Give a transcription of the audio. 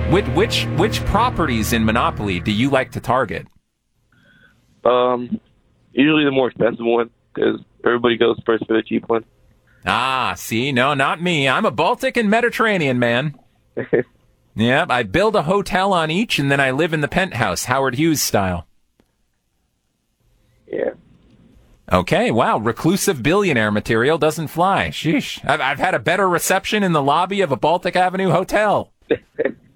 Which properties in Monopoly do you like to target? Usually the more expensive one, because everybody goes first for the cheap one. Ah, see, no, not me. I'm a Baltic and Mediterranean man. Yeah, I build a hotel on each, and then I live in the penthouse, Howard Hughes style. Yeah. Okay, wow, reclusive billionaire material doesn't fly. Sheesh. I've had a better reception in the lobby of a Baltic Avenue hotel.